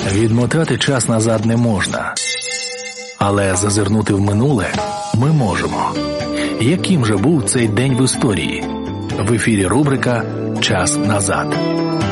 Відмотати час назад не можна. Але зазирнути в минуле ми можемо. Яким же був цей день в історії? В ефірі рубрика «Час назад».